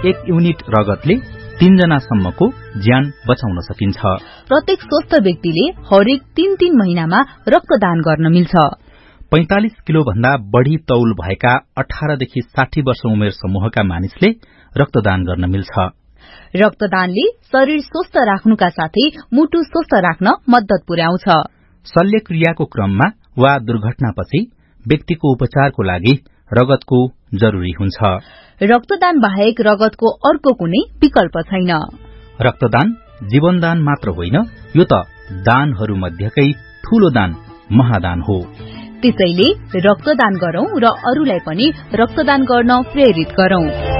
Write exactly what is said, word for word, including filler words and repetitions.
एक युनिट रगतले तीन जनासम्मको ज्यान बचाउन सकिन्छ। प्रत्येक स्वस्थ व्यक्तिले हरेक तीन तीन महिनामा रक्तदान गर्न मिल्छ। पैंतालिस किलो भन्दा बढ़ी तौल भएका अठारदेखि साठी वर्ष उमेर समूहका मानिसले रक्तदान गर्न मिल्छ। रक्तदानले शरीर स्वस्थ राख्नुका साथै मुटु स्वस्थ राख्न मद्दत पुर्याउँछ। शल्यक्रियाको क्रममा वा दुर्घटनापछि व्यक्तिको उपचारको लागि रगतको जरुरी हुन्छ। रक्तदान बाहेक रगतको अर्को कुनै विकल्प छैन। रक्तदान जीवनदान मात्र होइन, यो त दानहरू मध्येकै ठूलो दान महादान हो। त्यसैले रक्तदान गरौं र अरूलाई पनि रक्तदान गर्न प्रेरित गरौं।